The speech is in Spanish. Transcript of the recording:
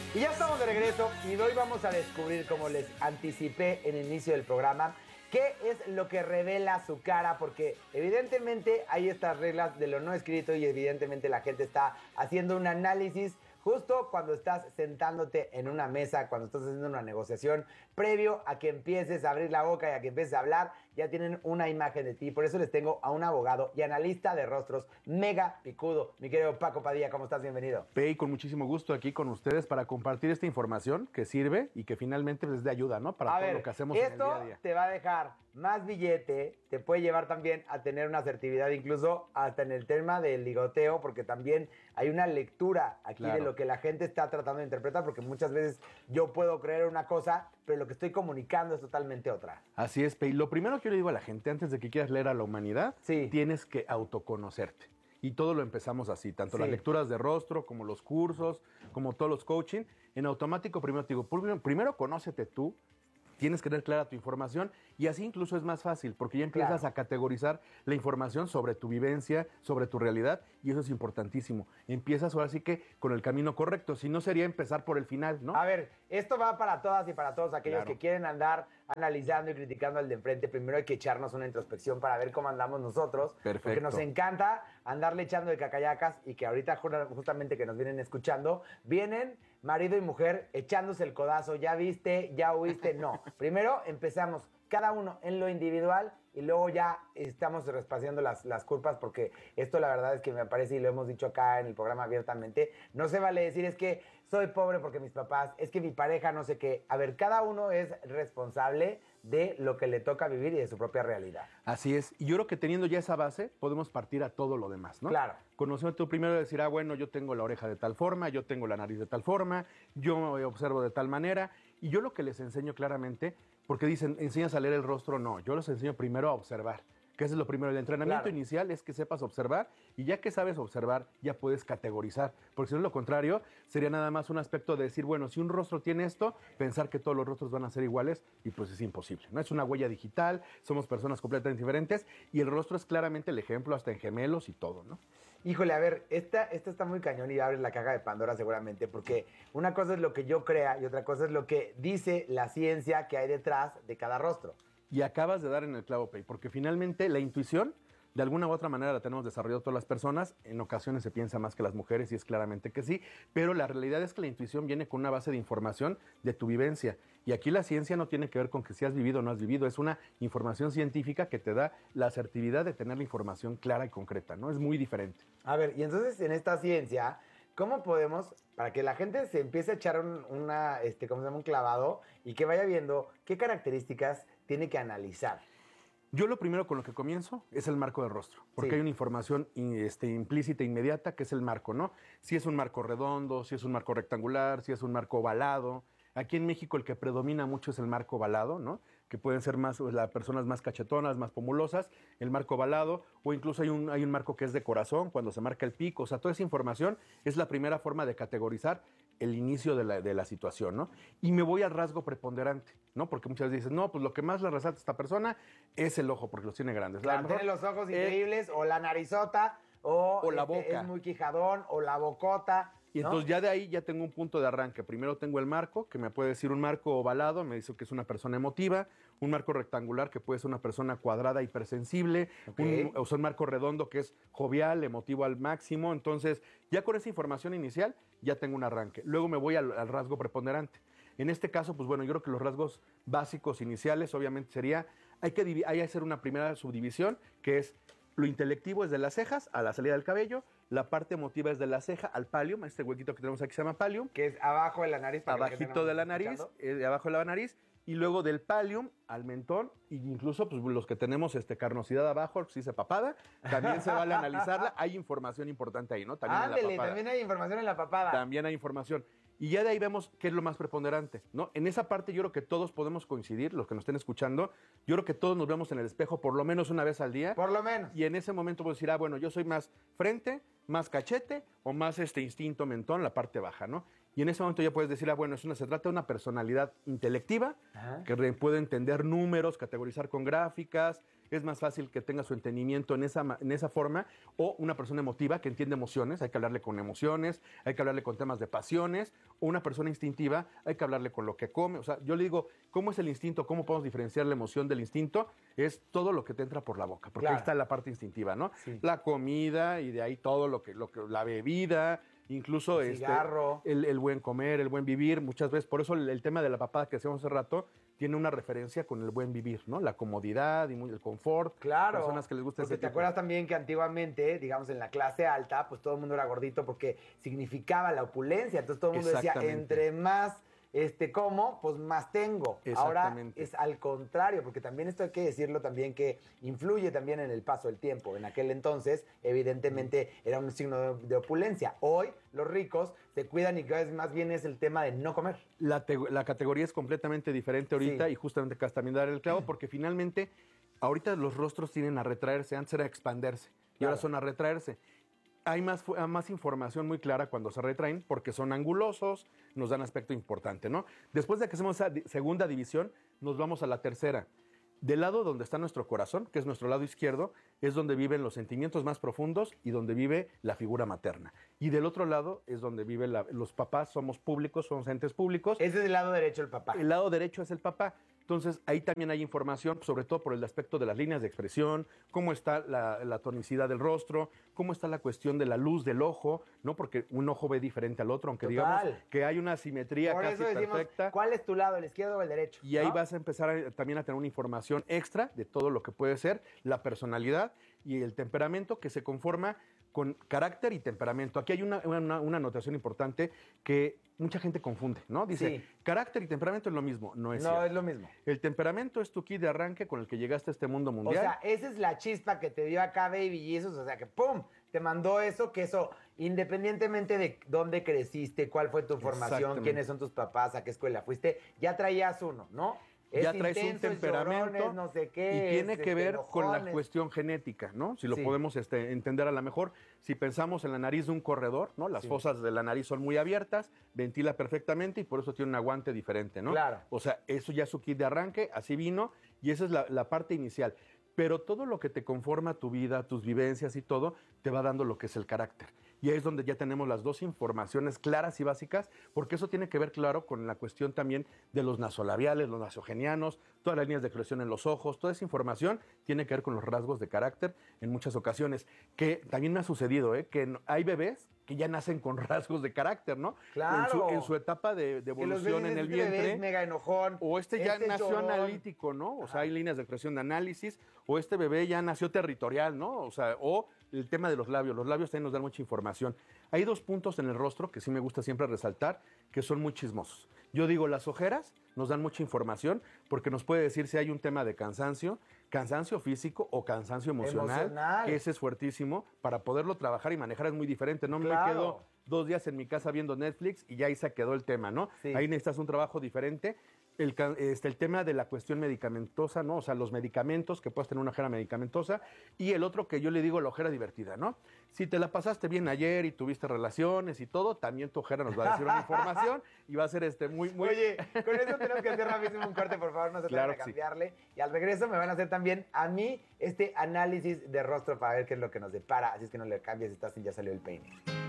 Y ya estamos de regreso y hoy vamos a descubrir, como les anticipé en el inicio del programa, qué es lo que revela su cara, porque evidentemente hay estas reglas de lo no escrito y evidentemente la gente está haciendo un análisis justo cuando estás sentándote en una mesa, cuando estás haciendo una negociación, previo a que empieces a abrir la boca y a que empieces a hablar, ya tienen una imagen de ti. Por eso les tengo a un abogado y analista de rostros mega picudo. Mi querido Paco Padilla, ¿cómo estás? Bienvenido. Pei, con muchísimo gusto aquí con ustedes para compartir esta información que sirve y que finalmente les dé ayuda, ¿no? Para todo lo que hacemos en el día a día. Esto te va a dejar más billete, te puede llevar también a tener una asertividad, incluso hasta en el tema del ligoteo, porque también hay una lectura aquí de lo que la gente está tratando de interpretar, porque muchas veces yo puedo creer una cosa, pero lo que estoy comunicando es totalmente otra. Así es, Pei. Lo primero que yo le digo a la gente, antes de que quieras leer a la humanidad, tienes que autoconocerte. Y todo lo empezamos así, tanto las lecturas de rostro, como los cursos, como todos los coaching. En automático, primero te digo, primero conócete tú, tienes que tener clara tu información y así incluso es más fácil porque ya empiezas a categorizar la información sobre tu vivencia, sobre tu realidad y eso es importantísimo. Empiezas ahora sí que con el camino correcto, si no sería empezar por el final, ¿no? A ver, esto va para todas y para todos aquellos que quieren andar analizando y criticando al de enfrente. Primero hay que echarnos una introspección para ver cómo andamos nosotros. Perfecto. Porque nos encanta andarle echando de cacayacas y que ahorita justamente que nos vienen escuchando, vienen marido y mujer echándose el codazo. ¿Ya viste? ¿Ya oíste? No. Primero empezamos cada uno en lo individual y luego ya estamos respaciando las culpas porque esto la verdad es que me parece, y lo hemos dicho acá en el programa abiertamente, no se vale decir es que soy pobre porque mis papás, es que mi pareja no sé qué. A ver, cada uno es responsable de lo que le toca vivir y de su propia realidad. Así es. Y yo creo que teniendo ya esa base, podemos partir a todo lo demás, ¿no? Claro. Conociendo tú primero decir, bueno, yo tengo la oreja de tal forma, yo tengo la nariz de tal forma, yo me observo de tal manera. Y yo lo que les enseño claramente, porque dicen, enseñas a leer el rostro, no, yo les enseño primero a observar. Que eso es lo primero. El entrenamiento inicial es que sepas observar y ya que sabes observar, ya puedes categorizar. Porque si no, lo contrario, sería nada más un aspecto de decir, bueno, si un rostro tiene esto, pensar que todos los rostros van a ser iguales y pues es imposible, ¿no? Es una huella digital, somos personas completamente diferentes y el rostro es claramente el ejemplo hasta en gemelos y todo, ¿no? Híjole, a ver, esta está muy cañón y abre la caja de Pandora seguramente, porque una cosa es lo que yo crea y otra cosa es lo que dice la ciencia que hay detrás de cada rostro. Y acabas de dar en el clavo, Pei, porque finalmente la intuición, de alguna u otra manera la tenemos desarrollado todas las personas, en ocasiones se piensa más que las mujeres y es claramente que sí, pero la realidad es que la intuición viene con una base de información de tu vivencia. Y aquí la ciencia no tiene que ver con que si has vivido o no has vivido, es una información científica que te da la asertividad de tener la información clara y concreta, ¿no? Es muy diferente. A ver, y entonces en esta ciencia, ¿cómo podemos, para que la gente se empiece a echar un clavado y que vaya viendo qué características tiene que analizar? Yo lo primero con lo que comienzo es el marco del rostro, porque hay una información implícita e inmediata que es el marco, ¿no? Si es un marco redondo, si es un marco rectangular, si es un marco ovalado. Aquí en México el que predomina mucho es el marco ovalado, ¿no? Que pueden ser más las personas más cachetonas, más pomulosas, el marco ovalado, o incluso hay un marco que es de corazón, cuando se marca el pico. O sea, toda esa información es la primera forma de categorizar el inicio de la situación, ¿no? Y me voy al rasgo preponderante, ¿no? Porque muchas veces dicen, no, pues lo que más le resalta a esta persona es el ojo, porque los tiene grandes. Claro, tiene los ojos increíbles, o la narizota, o la boca. Es muy quijadón, o la bocota. Y entonces ya de ahí ya tengo un punto de arranque. Primero tengo el marco, que me puede decir un marco ovalado, me dice que es una persona emotiva, un marco rectangular, que puede ser una persona cuadrada, hipersensible, o sea, un marco redondo, que es jovial, emotivo al máximo. Entonces, ya con esa información inicial, ya tengo un arranque. Luego me voy al rasgo preponderante. En este caso, pues bueno, yo creo que los rasgos básicos iniciales, obviamente sería, hay que hacer una primera subdivisión, que es lo intelectivo es de las cejas a la salida del cabello, la parte emotiva es de la ceja al pallium, este huequito que tenemos aquí se llama pallium. Que es abajo de la nariz. Abajito de la nariz, abajo de la nariz, y luego del pallium al mentón, e incluso pues, los que tenemos carnosidad abajo, si se papada, también se vale analizarla, hay información importante ahí, ¿no? También en la papada. También hay información en la papada. También hay información. Y ya de ahí vemos qué es lo más preponderante, ¿no? En esa parte yo creo que todos podemos coincidir, los que nos estén escuchando, yo creo que todos nos vemos en el espejo por lo menos una vez al día. Por lo menos. Y en ese momento puedo decir, bueno, yo soy más frente, más cachete o más instinto mentón, la parte baja, ¿no? Y en ese momento ya puedes decir, bueno, se trata de una personalidad intelectiva, que puede entender números, categorizar con gráficas, es más fácil que tenga su entendimiento en esa forma, o una persona emotiva que entiende emociones, hay que hablarle con emociones, hay que hablarle con temas de pasiones, o una persona instintiva, hay que hablarle con lo que come. O sea, yo le digo, ¿cómo es el instinto? ¿Cómo podemos diferenciar la emoción del instinto? Es todo lo que te entra por la boca, porque ahí está la parte instintiva, ¿no? Sí. La comida y de ahí todo lo que la bebida, incluso El cigarro. el buen comer, el buen vivir, muchas veces, por eso el tema de la papada que hacíamos hace rato tiene una referencia con el buen vivir, ¿no? La comodidad y el confort. Claro. Personas que les gusta porque ese te tipo. acuerdas también que antiguamente, digamos, en la clase alta, pues todo el mundo era gordito porque significaba la opulencia. Entonces todo el mundo decía, Exactamente. entre más como, pues más tengo. Ahora Exactamente. es al contrario, porque también esto hay que decirlo también que influye también en el paso del tiempo. En aquel entonces, evidentemente, era un signo de opulencia. Hoy, los ricos se cuidan y cada vez más bien es el tema de no comer. La categoría es completamente diferente ahorita Sí. y justamente acá también dar el clavo porque finalmente ahorita los rostros tienen a retraerse, antes era expanderse y Claro. ahora son a retraerse. Hay más información muy clara cuando se retraen porque son angulosos, nos dan aspecto importante, ¿no? Después de que hacemos esa segunda división, nos vamos a la tercera. Del lado donde está nuestro corazón, que es nuestro lado izquierdo, es donde viven los sentimientos más profundos y donde vive la figura materna. Y del otro lado es donde viven los papás, somos públicos, somos entes públicos. Ese es el lado derecho del papá. El lado derecho es el papá. Entonces, ahí también hay información, sobre todo por el aspecto de las líneas de expresión, cómo está la tonicidad del rostro, cómo está la cuestión de la luz del ojo, ¿no? Porque un ojo ve diferente al otro, aunque Total. digamos que hay una simetría Por casi eso decimos, perfecta. ¿cuál es tu lado, el izquierdo o el derecho? Y ahí ¿no? vas a empezar también a tener una información extra de todo lo que puede ser la personalidad y el temperamento que se conforma con carácter y temperamento. Aquí hay una anotación importante que mucha gente confunde, ¿no? Dice, Sí. carácter y temperamento es lo mismo. No es No, cierto. es lo mismo. El temperamento es tu kit de arranque con el que llegaste a este mundo O mundial. sea, esa es la chispa que te dio acá Baby Jesus, o sea que ¡pum! Te mandó eso, que eso, independientemente de dónde creciste, cuál fue tu formación, Exactamente. quiénes son tus papás, a qué escuela fuiste, ya traías uno, ¿no? Ya Es traes un intenso, es temperamento llorón, es no sé qué. y tiene es, que ver con la enojón, es- cuestión genética, ¿no? Si lo Sí. podemos entender a lo mejor, si pensamos en la nariz de un corredor, ¿no? Las Sí. fosas de la nariz son muy abiertas, ventila perfectamente y por eso tiene un aguante diferente, ¿no? Claro. O sea, eso ya es su kit de arranque, así vino y esa es la parte inicial. Pero todo lo que te conforma tu vida, tus vivencias y todo, te va dando lo que es el carácter. Y ahí es donde ya tenemos las dos informaciones claras y básicas, porque eso tiene que ver, claro, con la cuestión también de los nasolabiales, los nasogenianos, todas las líneas de expresión en los ojos, toda esa información tiene que ver con los rasgos de carácter en muchas ocasiones. Que también me ha sucedido, que hay bebés que ya nacen con rasgos de carácter, ¿no? Claro. En su etapa de que los evolución bebés, en el este bebé vientre. es mega enojón. O este ya nació llorón. analítico, ¿no? O sea, hay líneas de expresión de análisis. O este bebé ya nació territorial, ¿no? O sea, o el tema de los labios. Los labios también nos dan mucha información. Hay dos puntos en el rostro que sí me gusta siempre resaltar, que son muy chismosos. Yo digo, las ojeras nos dan mucha información porque nos puede decir si hay un tema de cansancio físico o cansancio emocional, que ese es fuertísimo. Para poderlo trabajar y manejar es muy diferente. No Claro. me quedo 2 días en mi casa viendo Netflix y ya ahí se quedó el tema, ¿no? Sí. Ahí necesitas un trabajo diferente. El tema de la cuestión medicamentosa, ¿no? O sea, los medicamentos, que puedes tener una ojera medicamentosa. Y el otro que yo le digo, la ojera divertida, ¿no? Si te la pasaste bien ayer y tuviste relaciones y todo, también tu ojera nos va a decir una información y va a ser muy... Oye, con eso tenemos que hacer rapidísimo un corte, por favor, no se Claro atrevan a que sí. cambiarle. Y al regreso me van a hacer también a mí este análisis de rostro para ver qué es lo que nos depara. Así es que no le cambies, estás y ya salió el peine.